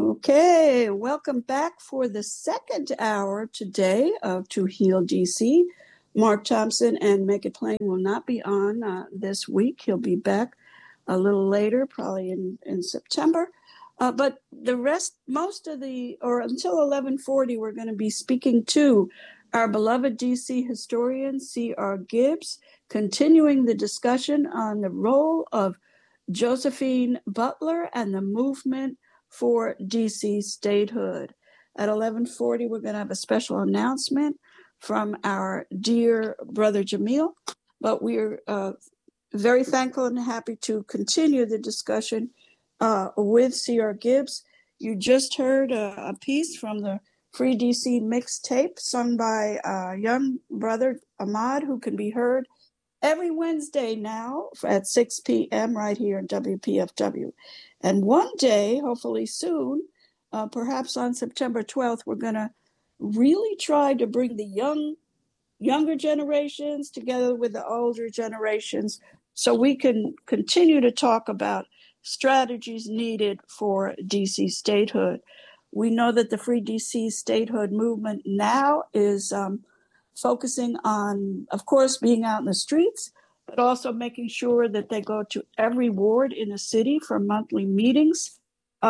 Okay, welcome back for the second hour today of To Heal DC. Mark Thompson and Make It Plain will not be on this week. He'll be back a little later, probably in September. But the rest, or until 11:40, we're going to be speaking to our beloved DC historian, C.R. Gibbs, continuing the discussion on the role of Josephine Butler and the movement for DC statehood. At 11:40, we're going to have a special announcement from our dear brother Jamil, but we're very thankful and happy to continue the discussion with C.R. Gibbs. You just heard a piece from the Free DC mixtape sung by young brother Ahmad, who can be heard every Wednesday now at 6 p.m. right here in WPFW. And one day, hopefully soon, perhaps on September 12th, we're going to really try to bring the younger generations together with the older generations so we can continue to talk about strategies needed for DC statehood. We know that the Free DC statehood movement now is focusing on, of course, being out in the streets, but also making sure that they go to every ward in the city for monthly meetings.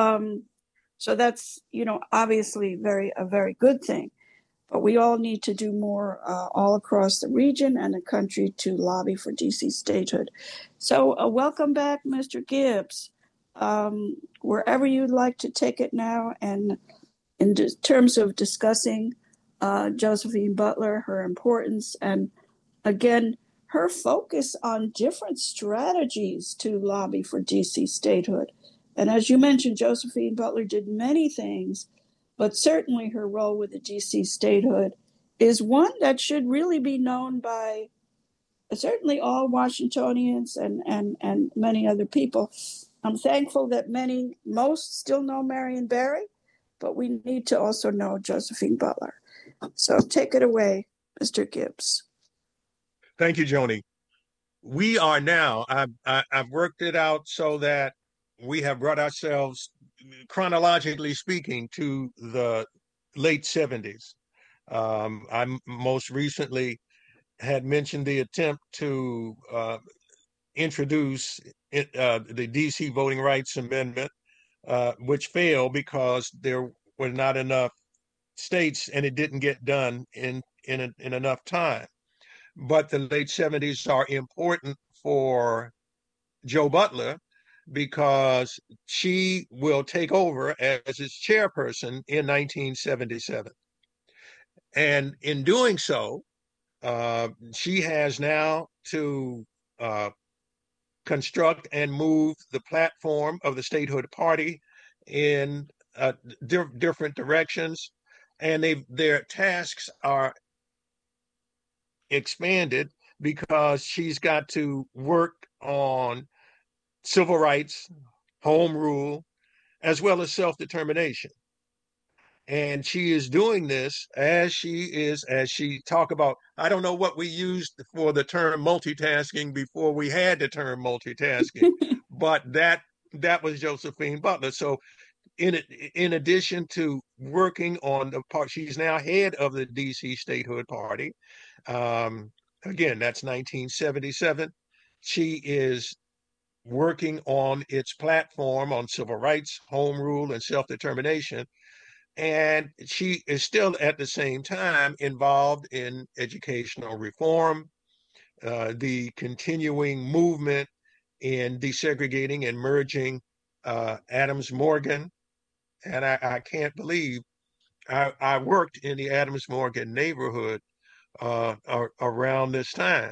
So that's, obviously a very good thing. But we all need to do more all across the region and the country to lobby for DC statehood. So welcome back, Mr. Gibbs. Wherever you'd like to take it now, and in terms of discussing Josephine Butler, her importance, and again, her focus on different strategies to lobby for DC statehood. And as you mentioned, Josephine Butler did many things, but certainly her role with the DC statehood is one that should really be known by certainly all Washingtonians and many other people. I'm thankful that most still know Marion Barry, but we need to also know Josephine Butler. So take it away, Mr. Gibbs. Thank you, Joni. We are now, I've worked it out so that we have brought ourselves, chronologically speaking, to the late 70s. I most recently had mentioned the attempt to introduce the DC Voting Rights Amendment, which failed because there were not enough states and it didn't get done in enough time. But the late 70s are important for Joe Butler because she will take over as its chairperson in 1977. And in doing so, she has now to construct and move the platform of the statehood party in different directions. And their tasks are expanded because she's got to work on civil rights, home rule, as well as self-determination. And she is doing this as she talk about, I don't know what we used for the term multitasking before we had the term multitasking, but that was Josephine Butler. So in addition to working on the part, she's now head of the DC statehood party. Again, that's 1977. She is working on its platform on civil rights, home rule, and self-determination. And she is still at the same time involved in educational reform, the continuing movement in desegregating and merging Adams Morgan. And I can't believe I worked in the Adams Morgan neighborhood around this time.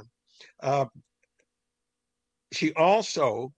She also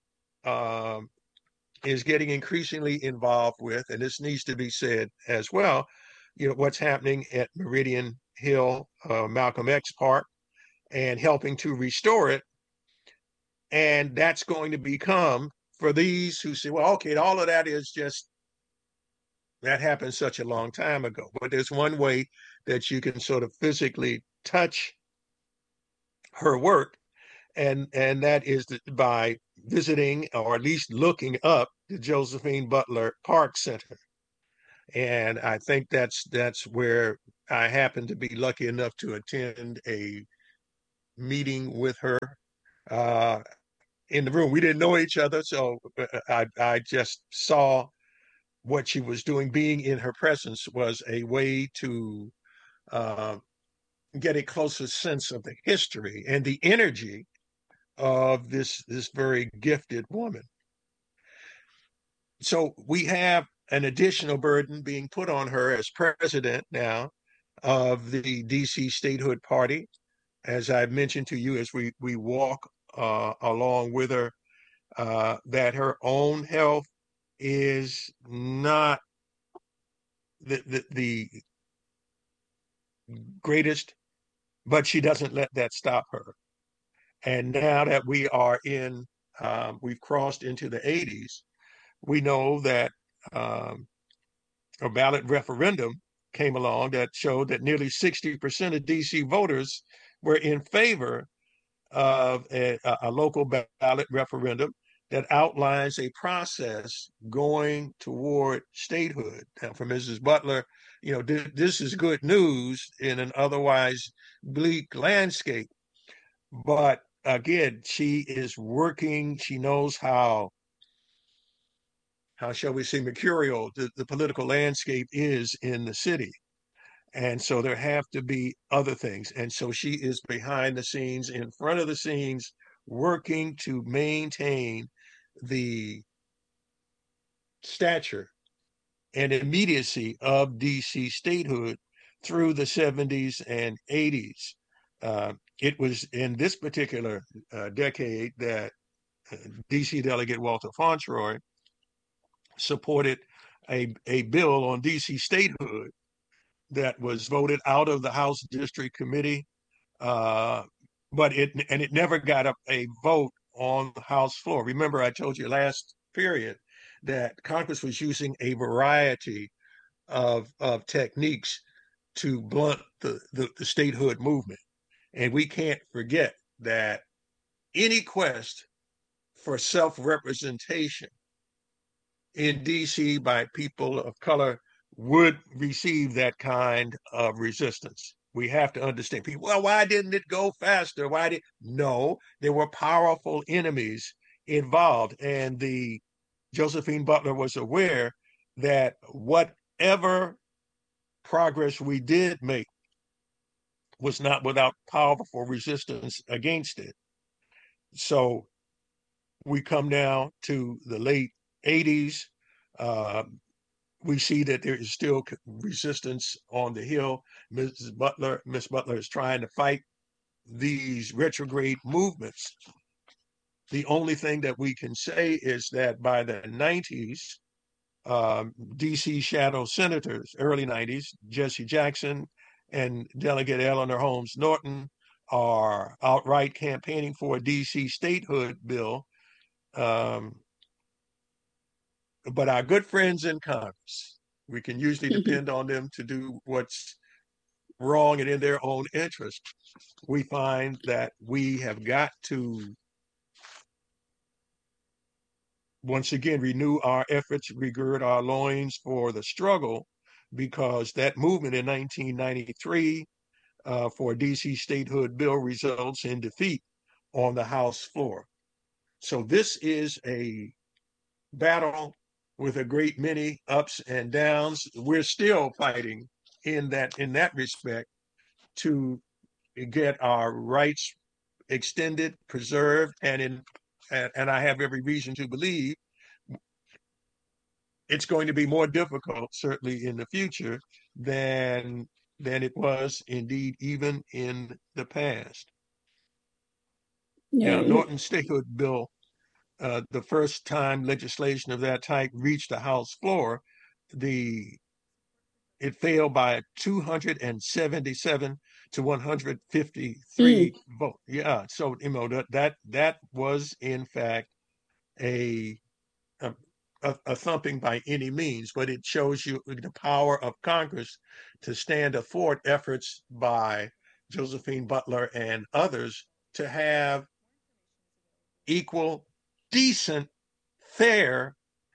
is getting increasingly involved with, and this needs to be said as well, what's happening at Meridian Hill, Malcolm X Park, and helping to restore it. And that's going to become, for these who say, well, okay, all of that is just, that happened such a long time ago. But there's one way that you can sort of physically touch her work, and that is by visiting or at least looking up the Josephine Butler Park Center. And I think that's where I happened to be lucky enough to attend a meeting with her uh, in the room. We didn't know each other, so I just saw what she was doing. Being in her presence was a way to uh, get a closer sense of the history and the energy of this very gifted woman. So we have an additional burden being put on her as president now of the DC Statehood Party. As I've mentioned to you, as we walk along with her, that her own health is not the greatest, but she doesn't let that stop her. And now that we've crossed into the 80s, we know that um, a ballot referendum came along that showed that nearly 60% of DC voters were in favor of a local ballot referendum that outlines a process going toward statehood. Now, for Mrs. Butler, this is good news in an otherwise bleak landscape. But again, she is working. She knows how shall we say, mercurial the political landscape is in the city. And so there have to be other things. And so she is behind the scenes, in front of the scenes, working to maintain the stature and immediacy of DC statehood through the 70s and 80s. It was in this particular decade that DC Delegate Walter Fauntroy supported a bill on DC statehood that was voted out of the House District Committee, but it never got a vote on the House floor. Remember, I told you last period that Congress was using a variety of techniques to blunt the statehood movement. And we can't forget that any quest for self-representation in DC by people of color would receive that kind of resistance. We have to understand people, well, why didn't it go faster? No, there were powerful enemies involved. And the Josephine Butler was aware that whatever progress we did make was not without powerful resistance against it. So we come now to the late 80s. We see that there is still resistance on the Hill. Miss Butler is trying to fight these retrograde movements. The only thing that we can say is that by the 90s, DC shadow senators, early 90s, Jesse Jackson and Delegate Eleanor Holmes Norton are outright campaigning for a DC statehood bill. But our good friends in Congress, we can usually depend on them to do what's wrong and in their own interest. We find that we have got to once again renew our efforts, regird our loins for the struggle, because that movement in 1993 for a DC statehood bill results in defeat on the House floor. So this is a battle with a great many ups and downs. We're still fighting in that respect to get our rights extended, preserved, and I have every reason to believe it's going to be more difficult, certainly in the future, than it was indeed even in the past. Now, Norton's statehood bill, the first time legislation of that type reached the House floor, it failed by 277 to 153 vote. Yeah, so that was in fact a thumping by any means, but it shows you the power of Congress to stand athwart efforts by Josephine Butler and others to have equal, decent, fair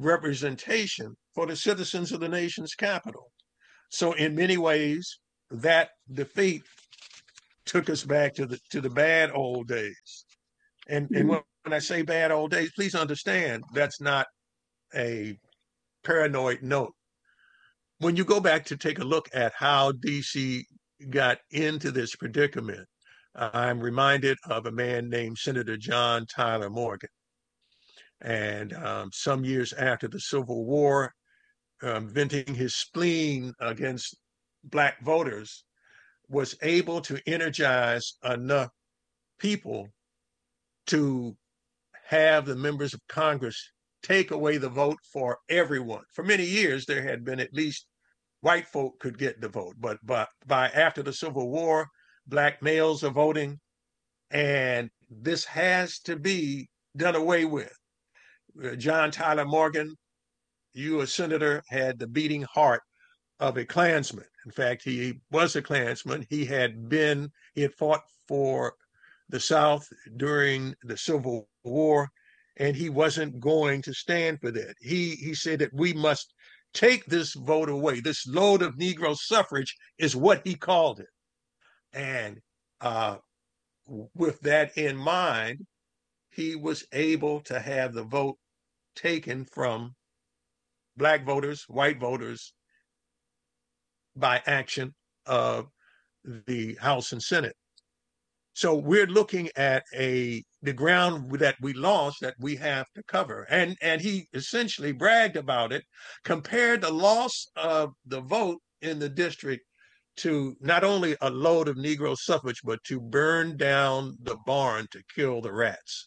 representation for the citizens of the nation's capital. So in many ways, that defeat took us back to the bad old days. And when I say bad old days, please understand that's not a paranoid note. When you go back to take a look at how DC got into this predicament, I'm reminded of a man named Senator John Tyler Morgan. And some years after the Civil War, venting his spleen against Black voters, was able to energize enough people to have the members of Congress take away the vote for everyone. For many years, there had been at least white folk could get the vote, but by after the Civil War, Black males are voting, and this has to be done away with. John Tyler Morgan, U.S. Senator, had the beating heart of a Klansman. In fact, he was a Klansman. He had fought for the South during the Civil War, and he wasn't going to stand for that. He said that we must take this vote away. This load of Negro suffrage is what he called it. And with that in mind, he was able to have the vote taken from Black voters, white voters, by action of the House and Senate. So we're looking at the ground that we lost that we have to cover. And he essentially bragged about it, compared the loss of the vote in the district to not only a load of Negro suffrage, but to burn down the barn to kill the rats.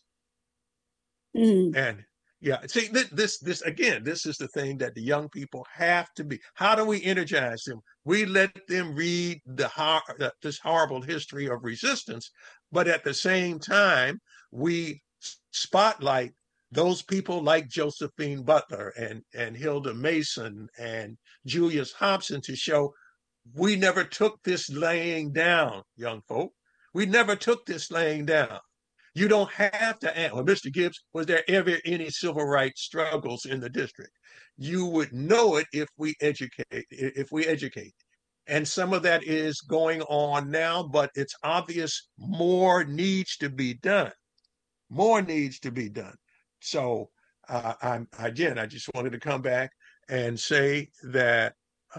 And yeah, see, this again, this is the thing that the young people have to be. How do we energize them? We let them read this horrible history of resistance, but at the same time, we spotlight those people like Josephine Butler and Hilda Mason and Julius Hobson to show we never took this laying down, young folk. We never took this laying down. You don't have to ask, well, Mr. Gibbs, was there ever any civil rights struggles in the district? You would know it if we educate. And some of that is going on now, but it's obvious more needs to be done. More needs to be done. So I just wanted to come back and say that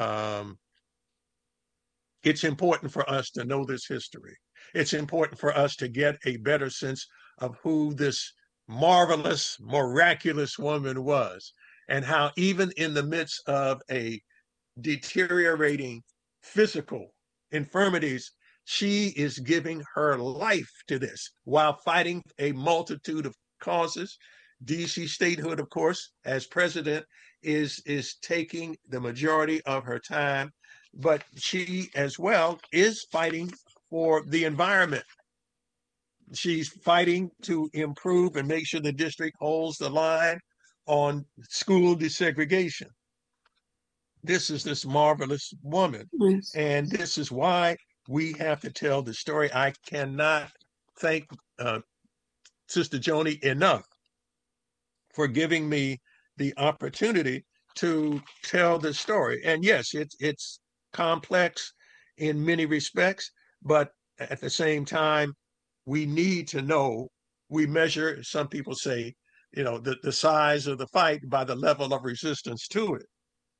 it's important for us to know this history. It's important for us to get a better sense of who this marvelous, miraculous woman was, and how even in the midst of a deteriorating physical infirmities, she is giving her life to this while fighting a multitude of causes. DC statehood, of course, as president, is taking the majority of her time, but she as well is fighting for the environment. She's fighting to improve and make sure the district holds the line on school desegregation. This is this marvelous woman. Yes. And this is why we have to tell the story. I cannot thank Sister Joni enough for giving me the opportunity to tell this story. And yes, it's complex in many respects, but at the same time, we need to know, we measure, some people say, the size of the fight by the level of resistance to it.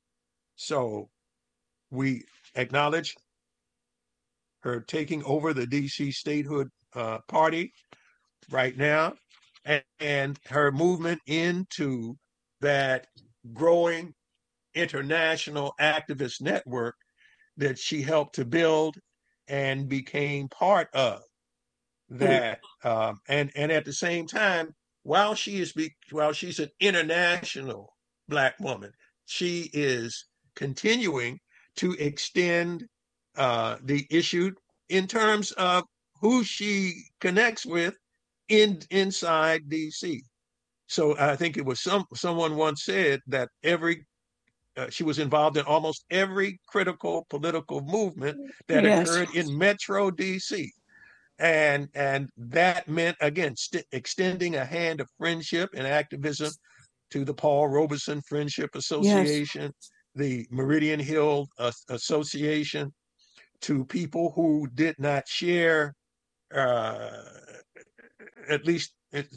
So we acknowledge her taking over the DC statehood party right now, and her movement into that growing international activist network that she helped to build and became part of. That and at the same time, while she's an international Black woman, she is continuing to extend the issue in terms of who she connects with inside DC. So I think it was someone once said that she was involved in almost every critical political movement that occurred in Metro DC. And that meant, again, extending a hand of friendship and activism to the Paul Robeson Friendship Yes. Association, the Meridian Hill Association, to people who did not share uh, at least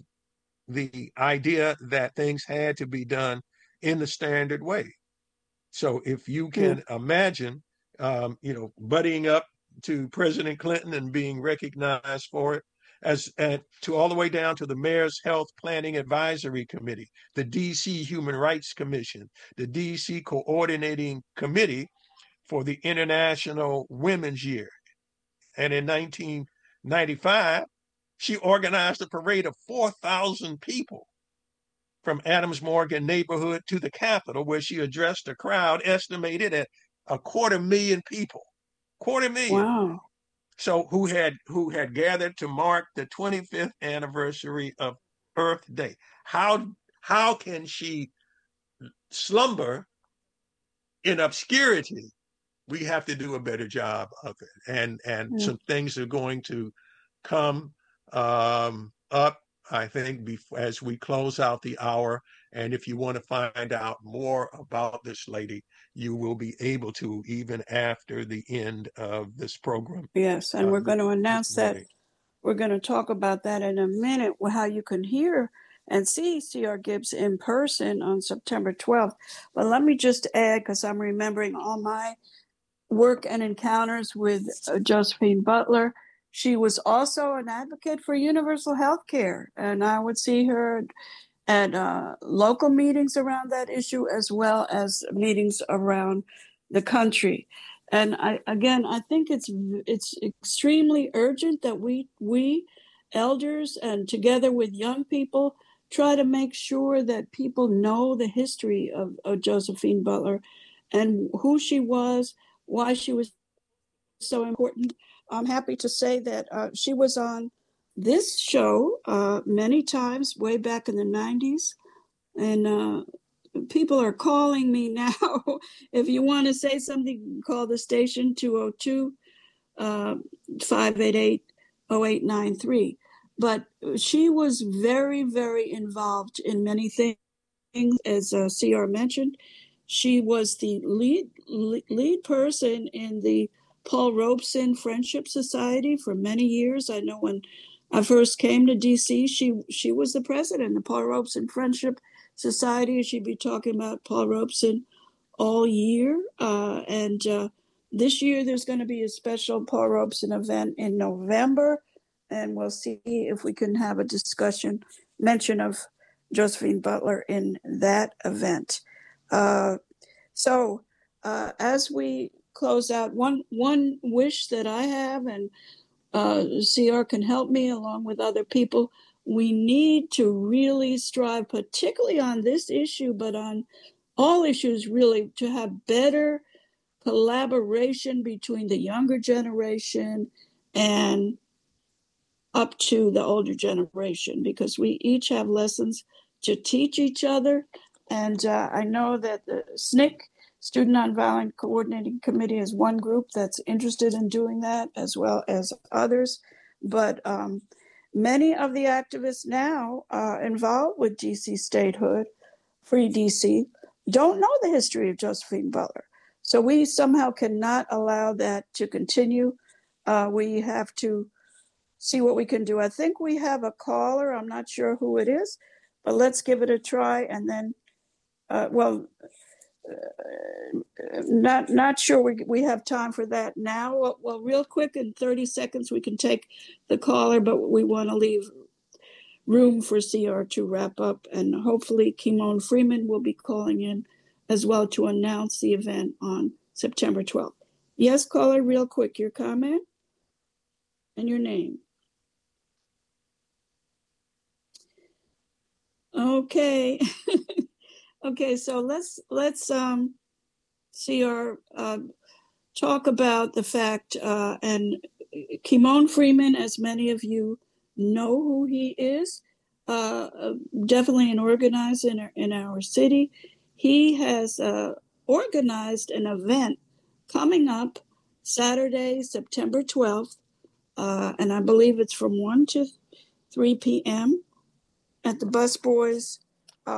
the idea that things had to be done in the standard way. So if you Yeah. can imagine, buddying up to President Clinton and being recognized for it, as to all the way down to the Mayor's Health Planning Advisory Committee, the DC Human Rights Commission, the DC Coordinating Committee for the International Women's Year. And in 1995, she organized a parade of 4,000 people from Adams Morgan neighborhood to the Capitol, where she addressed a crowd estimated at 250,000 people. 250,000. Wow. So who had gathered to mark the 25th anniversary of Earth Day. How can she slumber in obscurity? We have to do a better job of it. And some things are going to come up, I think, as we close out the hour. And if you want to find out more about this lady, you will be able to, even after the end of this program. Yes, and we're going to announce that. We're going to talk about that in a minute, how you can hear and see C.R. Gibbs in person on September 12th. But let me just add, because I'm remembering all my work and encounters with Josephine Butler. She was also an advocate for universal health care, and I would see her at local meetings around that issue, as well as meetings around the country. And I think it's extremely urgent that we elders, and together with young people, try to make sure that people know the history of Josephine Butler and who she was, why she was so important. I'm happy to say that she was on this show many times way back in the 90s. And people are calling me now. If you want to say something, call the station 202-588-0893. But she was very, very involved in many things, as CR mentioned. She was the lead person in the Paul Robeson Friendship Society for many years. I know when I first came to DC, she was the president of the Paul Robeson Friendship Society. She'd be talking about Paul Robeson all year. And this year there's going to be a special Paul Robeson event in November, and we'll see if we can have a mention of Josephine Butler in that event. So as we close out, one wish that I have, and CR can help me along with other people, we need to really strive, particularly on this issue, but on all issues really, to have better collaboration between the younger generation and up to the older generation, because we each have lessons to teach each other. And I know that the SNCC, Student Nonviolent Coordinating Committee, is one group that's interested in doing that, as well as others. But many of the activists now involved with DC statehood, Free DC, don't know the history of Josephine Butler. So we somehow cannot allow that to continue. We have to see what we can do. I think we have a caller. I'm not sure who it is, but let's give it a try. And then, not sure we have time for that now. Well, real quick, in 30 seconds, we can take the caller, but we want to leave room for CR to wrap up. And hopefully Kimon Freeman will be calling in as well to announce the event on September 12th. Yes, caller, real quick, your comment and your name. Okay. Okay, so let's CR talk about the fact, and Kimon Freeman, as many of you know who he is, definitely an organizer in our city. He has organized an event coming up Saturday, September 12th, and I believe it's from 1 to 3 p.m. at the Busboys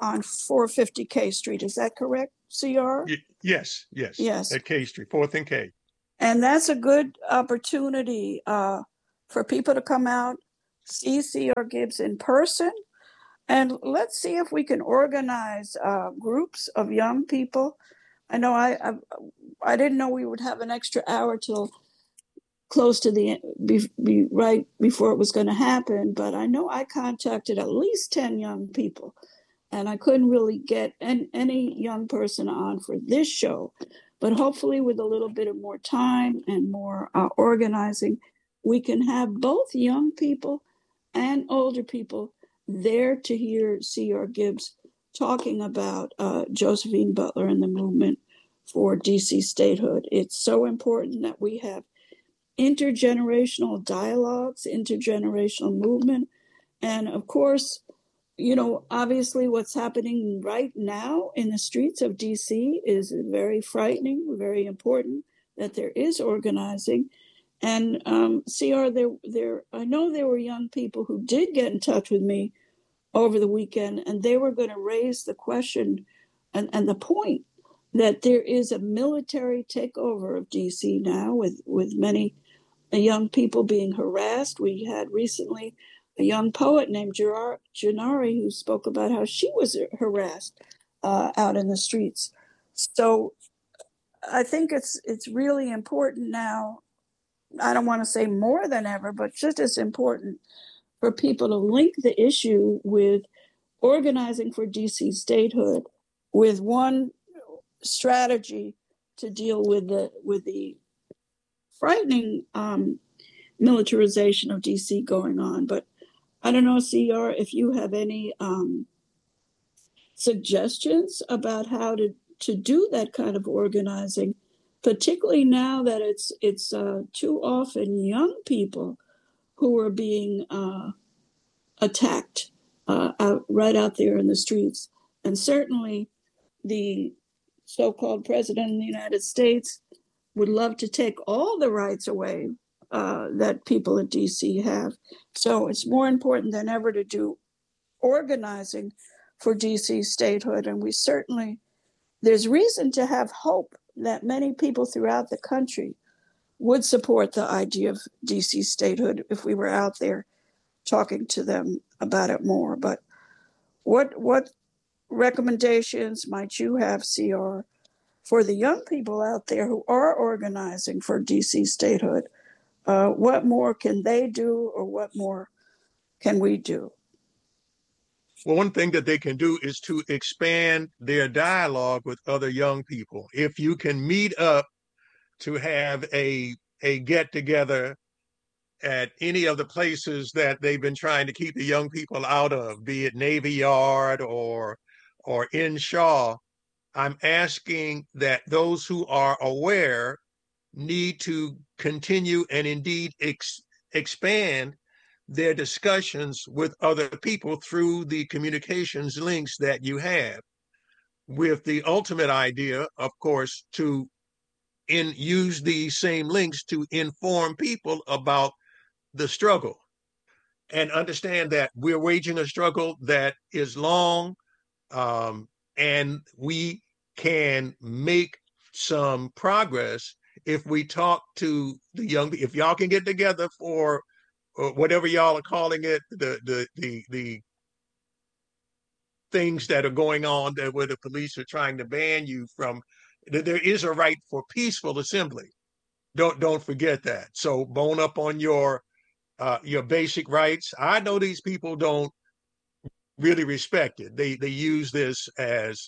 on 450 K Street. Is that correct, CR? Yes. Yes. At K Street, 4th and K. And that's a good opportunity for people to come out, see CR Gibbs in person. And let's see if we can organize groups of young people. I know I didn't know we would have an extra hour till close to the be right before it was going to happen, but I know I contacted at least 10 young people, and I couldn't really get any young person on for this show. But hopefully, with a little bit of more time and more organizing, we can have both young people and older people there to hear CR Gibbs talking about Josephine Butler and the movement for DC statehood. It's so important that we have intergenerational dialogues, intergenerational movement. And of course, obviously what's happening right now in the streets of DC is very frightening, very important that there is organizing. And CR, I know there were young people who did get in touch with me over the weekend, and they were going to raise the question and the point that there is a military takeover of DC now with many young people being harassed. We had recently a young poet named Janari who spoke about how she was harassed out in the streets. So I think it's really important now. I don't want to say more than ever, but just as important for people to link the issue with organizing for DC statehood with one strategy to deal with the frightening militarization of DC going on. But I don't know, CR, if you have any suggestions about how to do that kind of organizing, particularly now that it's too often young people who are being attacked right out there in the streets. And certainly the so-called president of the United States would love to take all the rights away that people in DC have. So it's more important than ever to do organizing for DC statehood. And there's reason to have hope that many people throughout the country would support the idea of DC statehood if we were out there talking to them about it more. But what recommendations might you have, CR, for the young people out there who are organizing for DC statehood? What more can they do, or what more can we do? Well, one thing that they can do is to expand their dialogue with other young people. If you can meet up to have a get together at any of the places that they've been trying to keep the young people out of, be it Navy Yard or in Shaw, I'm asking that those who are aware need to continue and indeed expand their discussions with other people through the communications links that you have, with the ultimate idea, of course, to use these same links to inform people about the struggle and understand that we're waging a struggle that is long, and we can make some progress if we talk to the young people. If y'all can get together for whatever y'all are calling it, the things that are going on there where the police are trying to ban you from, there is a right for peaceful assembly. Don't forget that. So bone up on your basic rights. I know these people don't really respect it. They use this as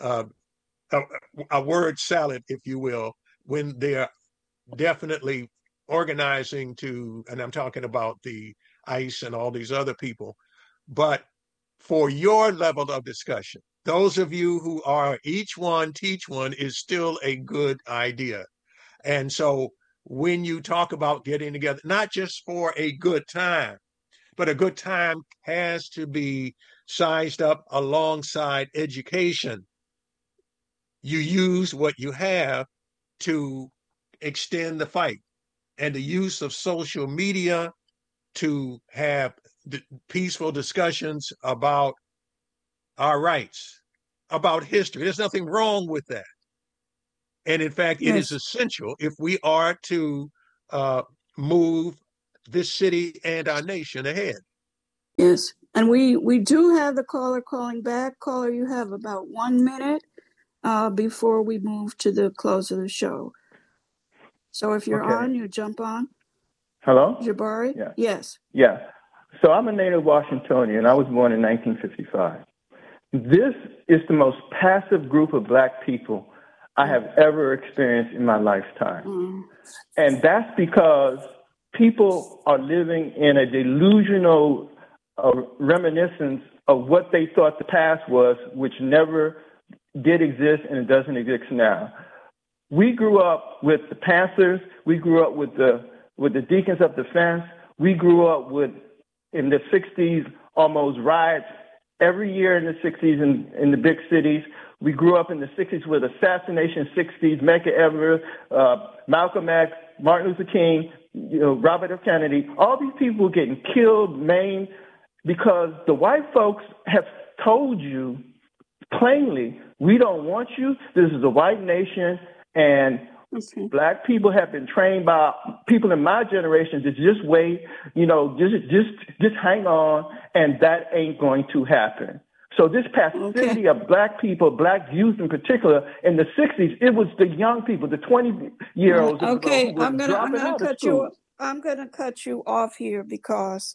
a word salad, if you will, when they're definitely organizing to, and I'm talking about the ICE and all these other people. But for your level of discussion, those of you who are each one teach one is still a good idea. And so when you talk about getting together, not just for a good time, but a good time has to be sized up alongside education. You use what you have to extend the fight, and the use of social media to have peaceful discussions about our rights, about history. There's nothing wrong with that. And in fact, it is Yes. essential if we are to move this city and our nation ahead. Yes. And we do have the caller calling back. Caller, you have about 1 minute before we move to the close of the show. So if you're on, you jump on. Hello? Jabari? Yeah. Yes. Yeah. So I'm a native Washingtonian. I was born in 1955. This is the most passive group of Black people I have ever experienced in my lifetime. And that's because people are living in a delusional reminiscence of what they thought the past was, which never did exist and it doesn't exist now. We grew up with the Panthers. We grew up with the Deacons of Defense. We grew up with, in the 60s, almost riots every year in the 60s in the big cities. We grew up in the 60s with assassination 60s, Medgar Evers, Malcolm X, Martin Luther King, Robert F. Kennedy. All these people were getting killed, maimed, because the white folks have told you plainly, we don't want you. This is a white nation. And Black people have been trained by people in my generation to just wait, just hang on, and that ain't going to happen. So this passivity of Black people, Black youth in particular, in the 60s, it was the young people, the 20-year-olds. Okay, I'm gonna cut you off here because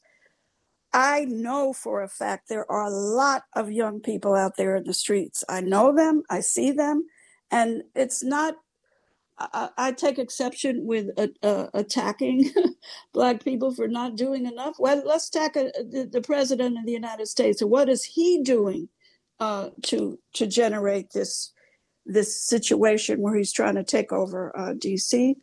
I know for a fact there are a lot of young people out there in the streets. I know them, I see them, and it's not. I take exception with attacking Black people for not doing enough. Well, let's attack the president of the United States. So what is he doing to generate this situation where he's trying to take over D.C.?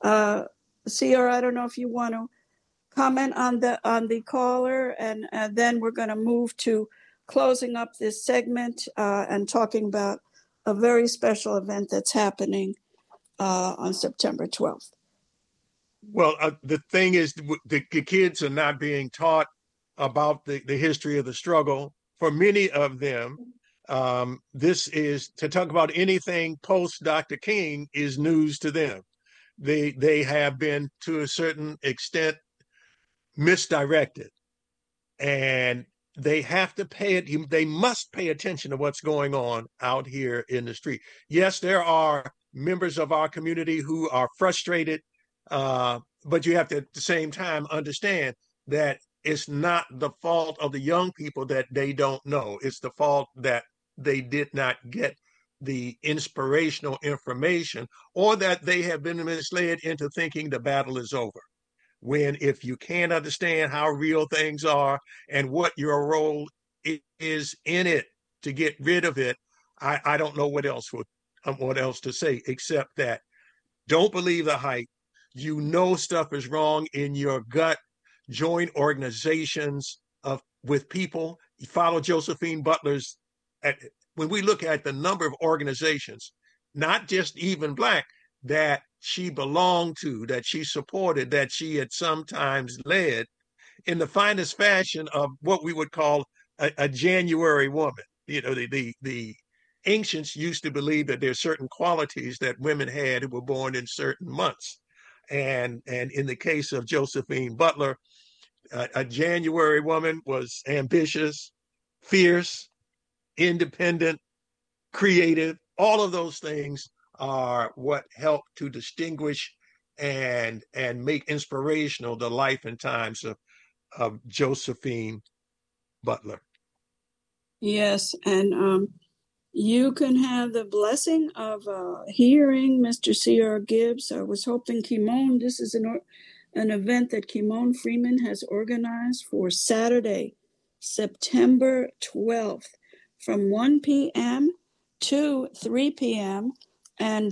Sierra, I don't know if you want to comment on the caller, and then we're going to move to closing up this segment and talking about a very special event that's happening on September 12th. Well, the thing is, the kids are not being taught about the history of the struggle. For many of them, this is to talk about anything post Dr. King is news to them. They have been, to a certain extent, misdirected, and they have to they must pay attention to what's going on out here in the street. Yes, there are members of our community who are frustrated, but you have to at the same time understand that it's not the fault of the young people that they don't know. It's the fault that they did not get the inspirational information, or that they have been misled into thinking the battle is over. When if you can't understand how real things are and what your role is in it to get rid of it, I don't know what else to say except that don't believe the hype. You know stuff is wrong in your gut. Join organizations with people. Follow Josephine Butler's. When we look at the number of organizations, not just even Black, that she belonged to, that she supported, that she had sometimes led, in the finest fashion of what we would call a January woman. The ancients used to believe that there are certain qualities that women had who were born in certain months. And in the case of Josephine Butler, a January woman was ambitious, fierce, independent, creative. All of those things are what help to distinguish and make inspirational the life and times of Josephine Butler. Yes, and you can have the blessing of hearing Mr. C.R. Gibbs. I was hoping Kimon, this is an event that Kimon Freeman has organized for Saturday, September 12th, from 1 p.m. to 3 p.m. And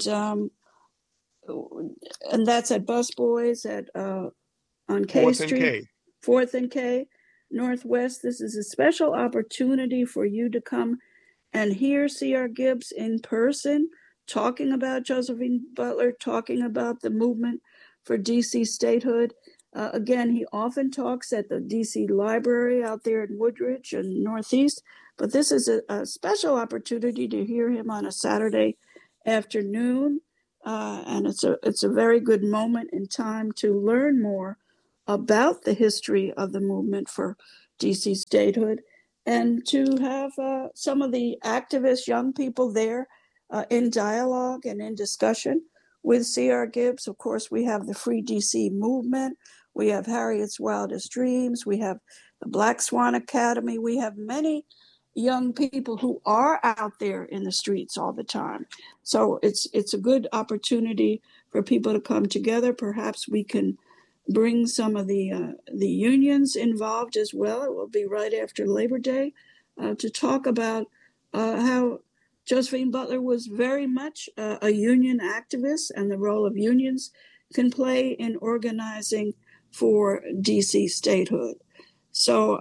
that's at Busboys on K Street, 4th and K, Northwest. This is a special opportunity for you to come and hear C.R. Gibbs in person, talking about Josephine Butler, talking about the movement for D.C. statehood. Again, he often talks at the DC Library out there in Woodridge and Northeast, but this is a special opportunity to hear him on a Saturday afternoon, and it's a very good moment in time to learn more about the history of the movement for DC statehood, and to have some of the activist young people there in dialogue and in discussion with C.R. Gibbs. Of course, we have the Free DC movement. We have Harriet's Wildest Dreams. We have the Black Swan Academy. We have many young people who are out there in the streets all the time. So it's a good opportunity for people to come together. Perhaps we can bring some of the unions involved as well. It will be right after Labor Day to talk about how Josephine Butler was very much a union activist, and the role of unions can play in organizing for DC statehood. So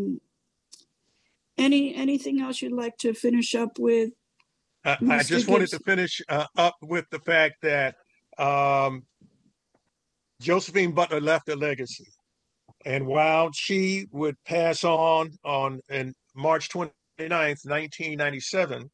anything else you'd like to finish up with? I just wanted to finish up with the fact that Josephine Butler left a legacy. And while she would pass on in March 29th, 1997,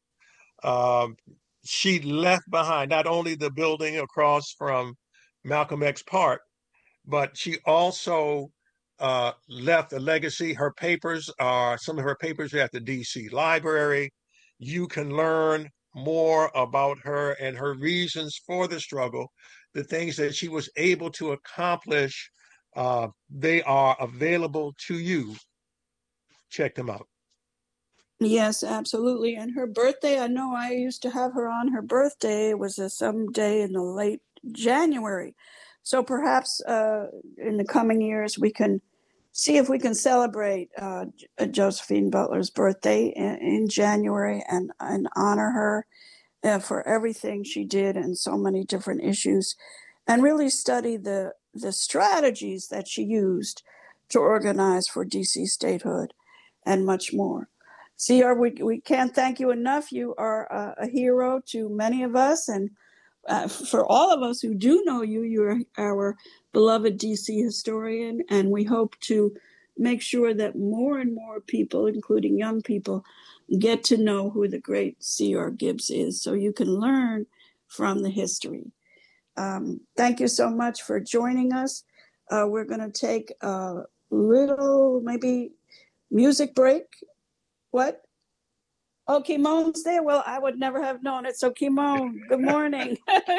she left behind not only the building across from Malcolm X Park, but she also left a legacy. Her papers some of her papers are at the DC Library. You can learn more about her and her reasons for the struggle, the things that she was able to accomplish. They are available to you. Check them out. Yes, absolutely. And her birthday, I know I used to have her on her birthday. It was some day in the late January. So perhaps in the coming years, we can see if we can celebrate Josephine Butler's birthday in January and honor her for everything she did and so many different issues, and really study the strategies that she used to organize for DC statehood and much more. C.R., we can't thank you enough. You are a hero to many of us, and for all of us who do know you, you're our beloved DC historian, and we hope to make sure that more and more people, including young people, get to know who the great C.R. Gibbs is, so you can learn from the history. Thank you so much for joining us. We're going to take a little, maybe, music break. What? Oh, Kimon's there? Well, I would never have known it. So, Kimon, good morning.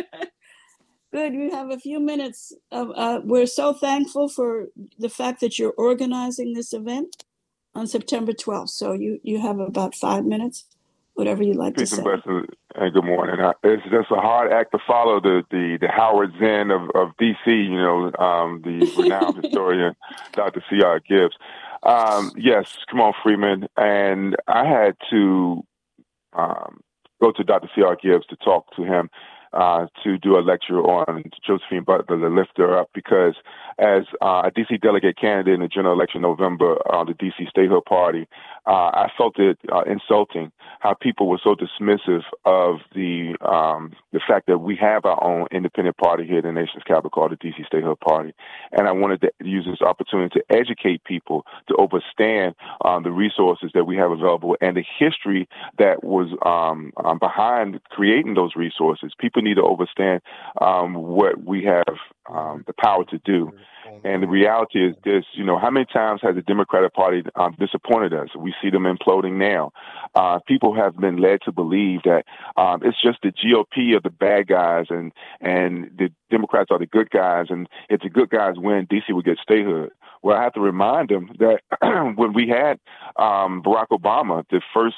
Good. You have a few minutes. We're so thankful for the fact that you're organizing this event on September 12th. So you have about 5 minutes, whatever you'd like to say. Peace and blessings, and good morning. It's just a hard act to follow the Howard Zinn of D.C., the renowned historian, Dr. C.R. Gibbs. Yes, come on, Freeman. And I had to go to Dr. C.R. Gibbs to talk to him, to do a lecture on Josephine Butler, to lift her up, because as a D.C. delegate candidate in the general election in November on the D.C. Statehood Party, I felt it insulting how people were so dismissive of the fact that we have our own independent party here in the nation's capital called the D.C. Statehood Party. And I wanted to use this opportunity to educate people to understand the resources that we have available and the history that was behind creating those resources. People need to understand what we have the power to do. And the reality is this, how many times has the Democratic Party disappointed us? We see them imploding now. People have been led to believe that it's just the GOP are the bad guys and the Democrats are the good guys. And if the good guys win, D.C. will get statehood. Well, I have to remind them that when we had Barack Obama, the first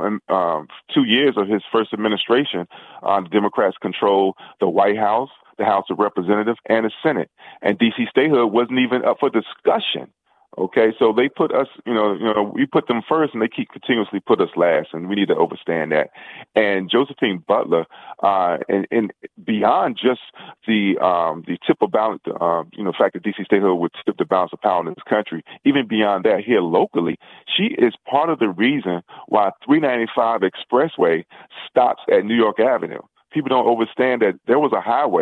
2 years of his first administration, the Democrats controlled the White House, the House of Representatives, and the Senate. And D.C. statehood wasn't even up for discussion. Okay, so they put us, we put them first, and they keep continuously put us last, and we need to understand that. And Josephine Butler, and beyond just the tip of balance, the fact that D.C. statehood would tip the balance of power in this country, even beyond that, here locally, she is part of the reason why 395 Expressway stops at New York Avenue. People don't understand that there was a highway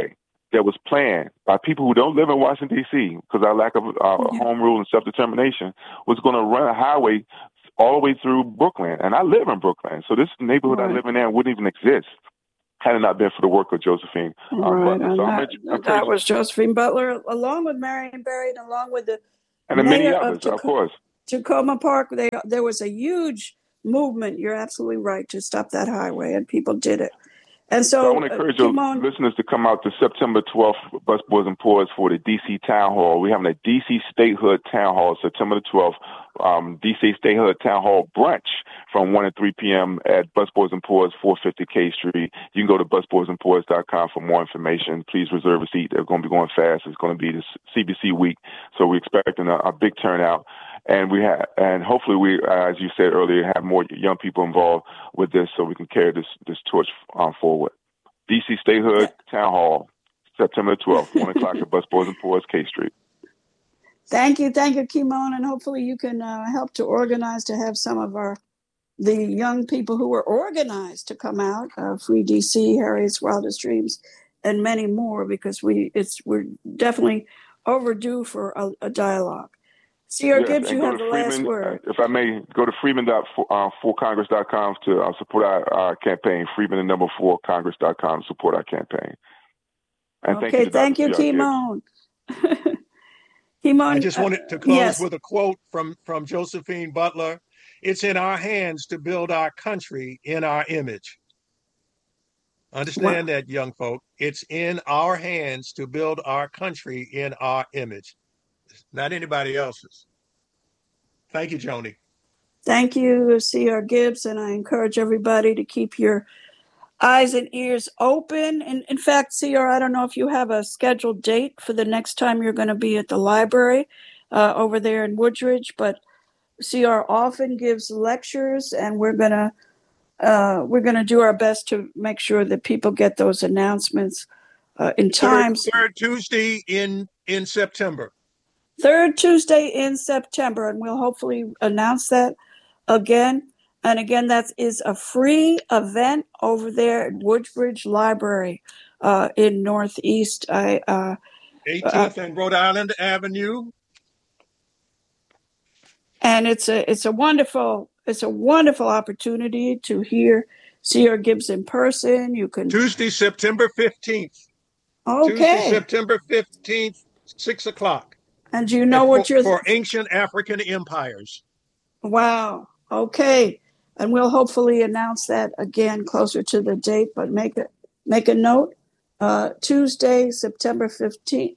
that was planned by people who don't live in Washington, D.C., because our lack of home rule and self-determination, was going to run a highway all the way through Brooklyn. And I live in Brooklyn, so this neighborhood I live in now wouldn't even exist had it not been for the work of Josephine Butler. So that was Josephine Butler, along with Marion Barry, and along with the and many others, of course. Tacoma Park. There was a huge movement. You're absolutely right, to stop that highway, and people did it. And so I want to encourage your listeners to come out to September 12th, Busboys and Poets, for the D.C. Town Hall. We're having a D.C. Statehood Town Hall, September the 12th, D.C. Statehood Town Hall brunch from 1 to 3 p.m. at Busboys and Poets, 450 K Street. You can go to busboysandpoets.com for more information. Please reserve a seat. They're going to be going fast. It's going to be this CBC week, so we're expecting a big turnout. And hopefully we, as you said earlier, have more young people involved with this, so we can carry this torch forward. DC Statehood Town Hall, September 12th, 1 o'clock at Busboys and Poets, K Street. Thank you, Kimon, and hopefully you can help to organize to have some of the young people who were organized to come out, Free DC, Harriet's Wildest Dreams, and many more, because we're definitely overdue for a dialogue. Sierra Gibbs, you have the last word. If I may, go to freeman.4congress.com to support our campaign. Freeman and 4congress.com to support our campaign. And thank you, Kimon. Kimon, I just wanted to close with a quote from Josephine Butler. It's in our hands to build our country in our image. Understand that, young folk. It's in our hands to build our country in our image. Not anybody else's. Thank you, Joni. Thank you, C.R. Gibbs, and I encourage everybody to keep your eyes and ears open. And in fact, C.R., I don't know if you have a scheduled date for the next time you're going to be at the library over there in Woodridge, but C.R. often gives lectures, and we're going to do our best to make sure that people get those announcements in time. Third Tuesday in September. Third Tuesday in September, and we'll hopefully announce that again. And again, that is a free event over there at Woodbridge Library in Northeast. 18th and Rhode Island Avenue. And it's a wonderful opportunity to hear C.R. Gibbs in person. You can Tuesday, September 15th. Okay. Tuesday, September 15th, 6 o'clock. And you know what you're for ancient African empires. Wow. Okay. And we'll hopefully announce that again closer to the date, but make a note. Tuesday, September 15th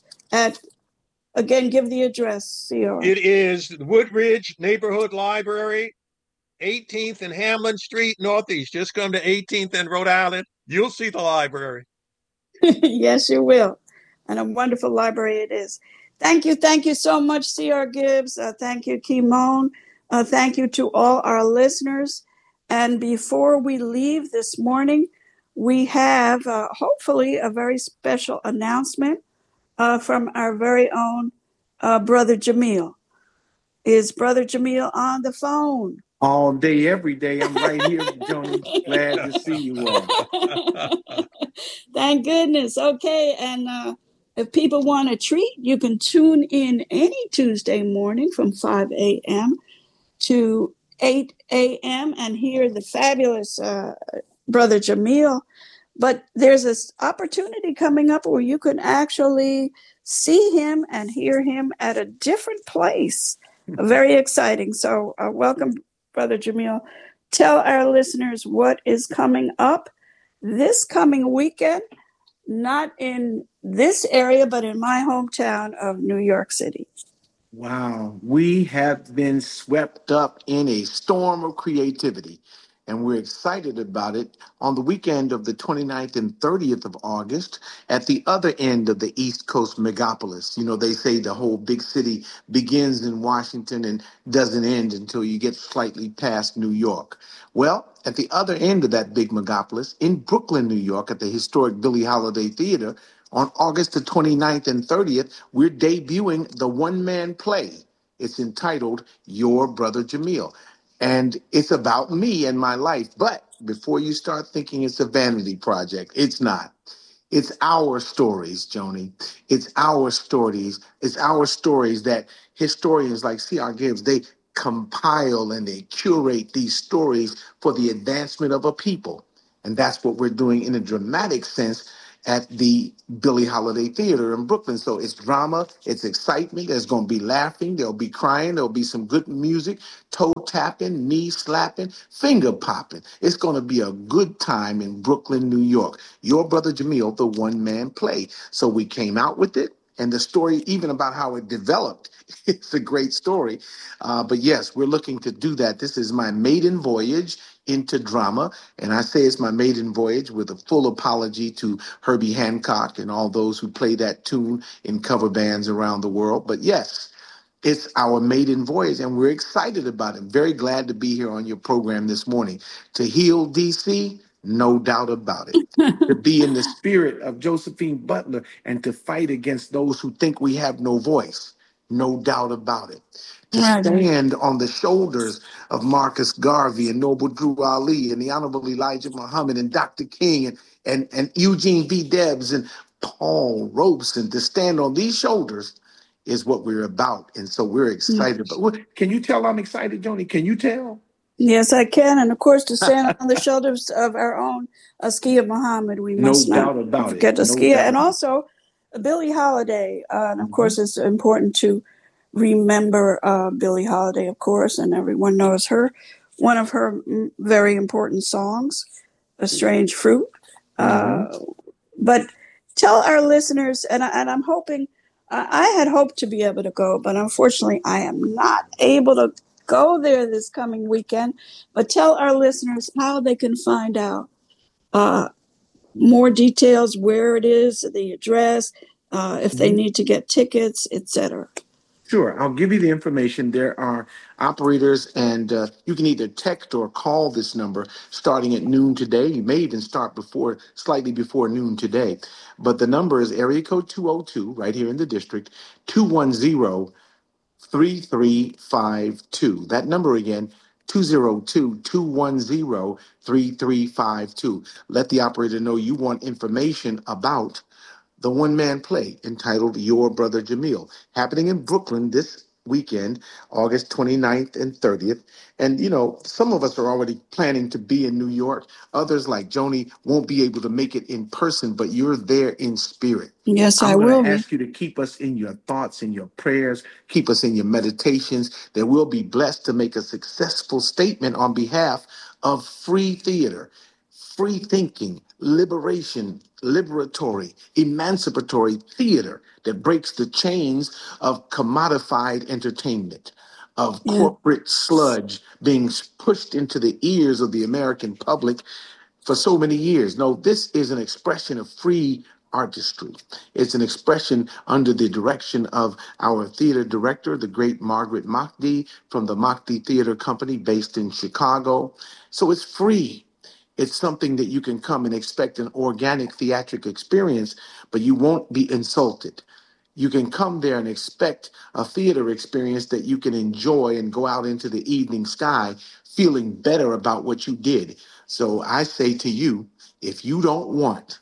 again, give the address, CR. It is Woodridge Neighborhood Library, 18th and Hamlin Street, Northeast. Just come to 18th and Rhode Island. You'll see the library. Yes, you will. And a wonderful library it is. Thank you so much, C.R. Gibbs. Thank you, Kimon. Thank you to all our listeners. And before we leave this morning, we have hopefully a very special announcement from our very own Brother Jamil. Is Brother Jamil on the phone? All day, every day. I'm right here, Joni. Glad to see you all. Thank goodness. Okay. And if people want a treat, you can tune in any Tuesday morning from 5 a.m. to 8 a.m. and hear the fabulous Brother Jamil. But there's this opportunity coming up where you can actually see him and hear him at a different place. Very exciting. So welcome, Brother Jamil. Tell our listeners what is coming up this coming weekend, not in this area, but in my hometown of New York City. Wow. We have been swept up in a storm of creativity, and we're excited about it on the weekend of the 29th and 30th of August at the other end of the East Coast megapolis. You know, they say the whole big city begins in Washington and doesn't end until you get slightly past New York. Well, at the other end of that big megapolis, in Brooklyn, New York, at the historic Billie Holiday Theater, on August the 29th and 30th, we're debuting the one-man play. It's entitled Your Brother Jamil. And it's about me and my life. But before you start thinking it's a vanity project, it's not. It's our stories, Joni. It's our stories. It's our stories that historians like C.R. Gibbs, they compile and they curate these stories for the advancement of a people. And that's what we're doing in a dramatic sense at the Billie Holiday Theater in Brooklyn. So it's drama, it's excitement. There's going to be laughing, there'll be crying, there'll be some good music, toe tapping, knee slapping, finger popping. It's going to be a good time in Brooklyn, New York. Your Brother Jamil, the one man play. So we came out with it. And the story, even about how it developed, it's a great story. But yes, we're looking to do that. This is my maiden voyage into drama. And I say it's my maiden voyage with a full apology to Herbie Hancock and all those who play that tune in cover bands around the world. But yes, it's our maiden voyage, and we're excited about it. Very glad to be here on your program this morning. To heal DC, no doubt about it. To be in the spirit of Josephine Butler and to fight against those who think we have no voice, no doubt about it. To stand on the shoulders of Marcus Garvey and Noble Drew Ali and the Honorable Elijah Muhammad and Dr. King and Eugene V. Debs and Paul Robeson, to stand on these shoulders is what we're about. And so we're excited. But can you tell I'm excited, Joni? Can you tell? Yes, I can. And of course, to stand on the shoulders of our own Askia Muhammad, we must not forget Askia. And also Billie Holiday. And of course, it's important to remember Billie Holiday, of course, and everyone knows her. One of her very important songs, A Strange Fruit. But tell our listeners, and I'm hoping, I had hoped to be able to go, but unfortunately I am not able to go there this coming weekend. But tell our listeners how they can find out more details, where it is, the address, if they need to get tickets, etc. Sure, I'll give you the information. There are operators, and you can either text or call this number starting at noon today. You may even start slightly before noon today. But the number is area code 202, right here in the district, 210-3352. That number again, 202-210-3352. Let the operator know you want information about the one-man play entitled Your Brother Jamil, happening in Brooklyn this weekend, August 29th and 30th. And, you know, some of us are already planning to be in New York. Others, like Joni, won't be able to make it in person, but you're there in spirit. Yes, I will. I'm going to ask you to keep us in your thoughts, in your prayers, keep us in your meditations, that we'll be blessed to make a successful statement on behalf of free theater, free thinking, liberation, liberatory, emancipatory theater that breaks the chains of commodified entertainment, of corporate sludge being pushed into the ears of the American public for so many years. No, this is an expression of free artistry. It's an expression under the direction of our theater director, the great Margaret Mahdi from the Mahdi Theater Company based in Chicago. So it's free. It's something that you can come and expect an organic theatric experience, but you won't be insulted. You can come there and expect a theater experience that you can enjoy and go out into the evening sky feeling better about what you did. So I say to you, if you don't want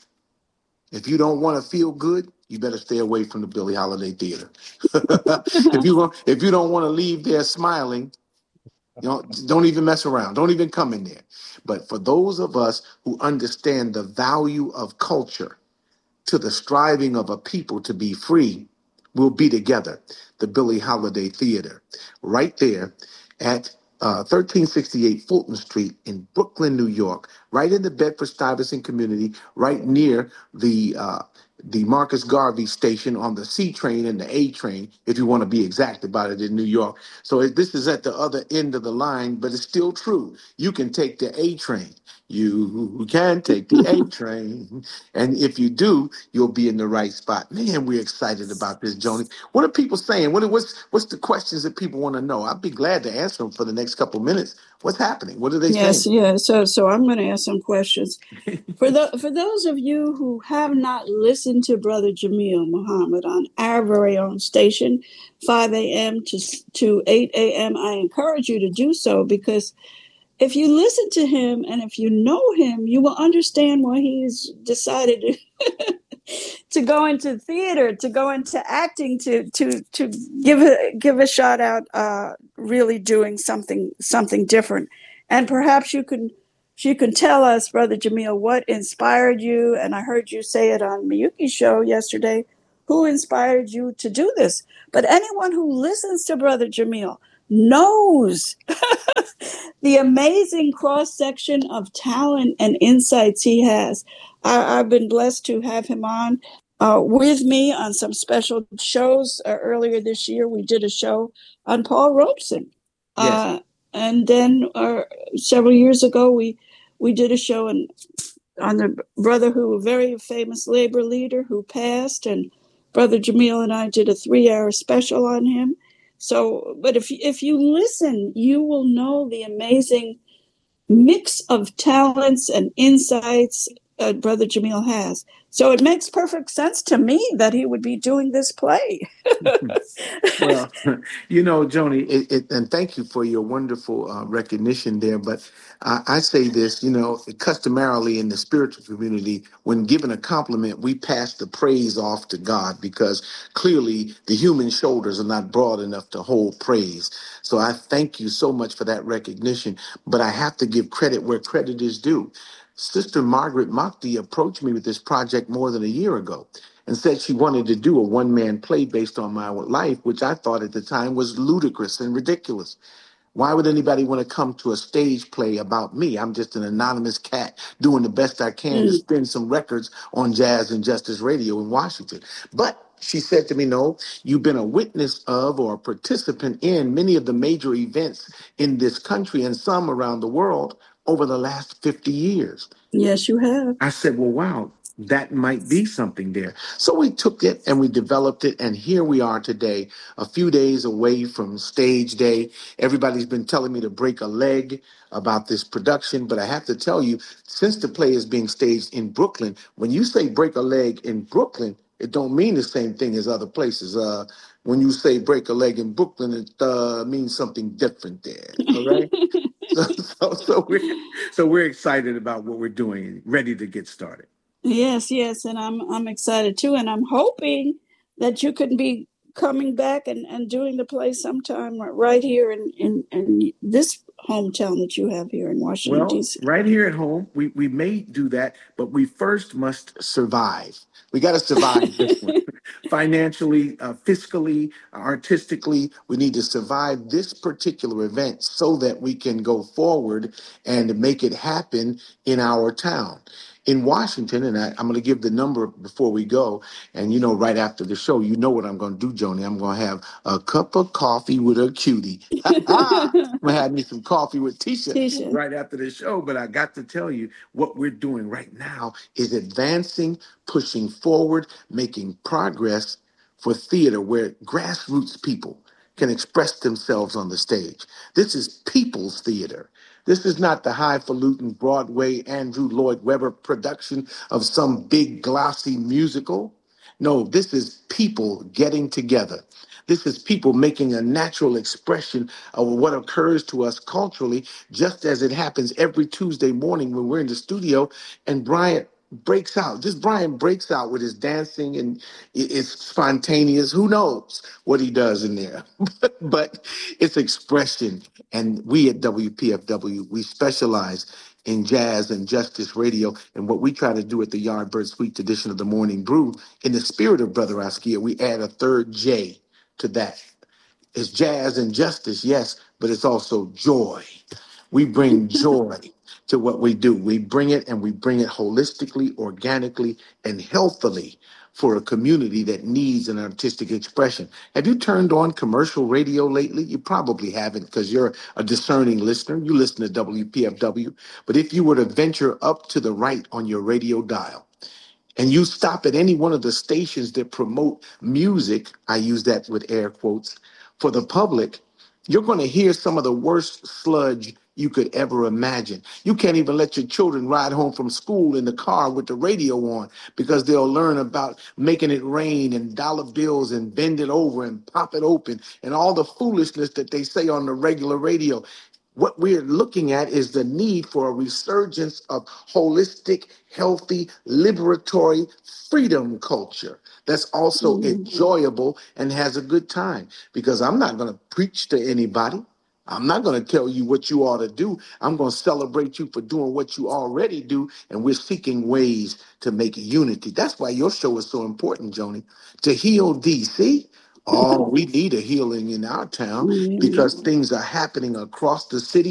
to feel good, you better stay away from the Billie Holiday Theater. If you don't want to leave there smiling, don't even mess around. Don't even come in there. But for those of us who understand the value of culture to the striving of a people to be free, we'll be together. The Billie Holiday Theater, right there at 1368 Fulton Street in Brooklyn, New York, right in the Bedford-Stuyvesant community, right near the Marcus Garvey station on the C train and the A train, if you want to be exact about it, in New York. So this is at the other end of the line, but it's still true. You can take the A train. You can take the A train. And if you do, you'll be in the right spot. Man, we're excited about this, Joni. What are people saying? What's the questions that people want to know? I'd be glad to answer them for the next couple minutes. What's happening? What are they saying? Yes. So I'm going to ask some questions. For those of you who have not listened to Brother Jamil Muhammad on our very own station, 5 a.m. to 8 a.m., I encourage you to do so, because if you listen to him and if you know him, you will understand why he's decided to go into theater, to go into acting, to give a shot out, really doing something different. And perhaps you can tell us, Brother Jamil, what inspired you. And I heard you say it on Miyuki's show yesterday. Who inspired you to do this? But anyone who listens to Brother Jamil knows the amazing cross section of talent and insights he has. I've been blessed to have him on with me on some special shows. Earlier this year, we did a show on Paul Robeson. Yes. And then several years ago, we did a show on the brother who, a very famous labor leader who passed, and Brother Jamil and I did a 3-hour special on him. So, but if you listen, you will know the amazing mix of talents and insights Brother Jamil has. So it makes perfect sense to me that he would be doing this play. Well, Joni, and thank you for your wonderful recognition there. But I say this, customarily in the spiritual community, when given a compliment, we pass the praise off to God because clearly the human shoulders are not broad enough to hold praise. So I thank you so much for that recognition. But I have to give credit where credit is due. Sister Margaret Mockty approached me with this project more than a year ago and said she wanted to do a one-man play based on my life, which I thought at the time was ludicrous and ridiculous. Why would anybody want to come to a stage play about me? I'm just an anonymous cat doing the best I can to spin some records on Jazz and Justice Radio in Washington. But she said to me, no, you've been a witness of or a participant in many of the major events in this country and some around the world over the last 50 years. Yes, you have. I said, well, wow, that might be something there. So we took it and we developed it. And here we are today, a few days away from stage day. Everybody's been telling me to break a leg about this production. But I have to tell you, since the play is being staged in Brooklyn, when you say break a leg in Brooklyn, it don't mean the same thing as other places. When you say break a leg in Brooklyn, it means something different there. All right. So we're excited about what we're doing, ready to get started. Yes, and I'm excited too, and I'm hoping that you could be coming back and doing the play sometime right here in this hometown that you have here in Washington, D.C. Right here at home, we may do that, but we first must survive. We got to survive this one. Financially, fiscally, artistically, we need to survive this particular event so that we can go forward and make it happen in our town. In Washington, and I'm going to give the number before we go, and right after the show, what I'm going to do, Joni. I'm going to have a cup of coffee with a cutie. I'm going to have me some coffee with Tisha right after the show, but I got to tell you, what we're doing right now is advancing, pushing forward, making progress for theater where grassroots people can express themselves on the stage. This is people's theater. This is not the highfalutin Broadway Andrew Lloyd Webber production of some big glossy musical. No, this is people getting together. This is people making a natural expression of what occurs to us culturally, just as it happens every Tuesday morning when we're in the studio and Brian breaks out. Just Brian breaks out with his dancing and it's spontaneous. Who knows what he does in there? but it's expression. And we at WPFW, we specialize in jazz and justice radio. And what we try to do at the Yardbird Suite edition of the Morning Brew, in the spirit of Brother Askia, we add a third J to that. It's jazz and justice, yes, but it's also joy. We bring joy to what we do. We bring it and we bring it holistically, organically, and healthily for a community that needs an artistic expression. Have you turned on commercial radio lately? You probably haven't because you're a discerning listener. You listen to WPFW. But if you were to venture up to the right on your radio dial, and you stop at any one of the stations that promote music, I use that with air quotes, for the public, you're going to hear some of the worst sludge you could ever imagine. You can't even let your children ride home from school in the car with the radio on because they'll learn about making it rain and dollar bills and bend it over and pop it open and all the foolishness that they say on the regular radio. What we're looking at is the need for a resurgence of holistic, healthy, liberatory freedom culture that's also enjoyable and has a good time. Because I'm not going to preach to anybody. I'm not going to tell you what you ought to do. I'm going to celebrate you for doing what you already do. And we're seeking ways to make unity. That's why your show is so important, Joni. To heal DC. Oh, we need a healing in our town Mhm. because things are happening across the city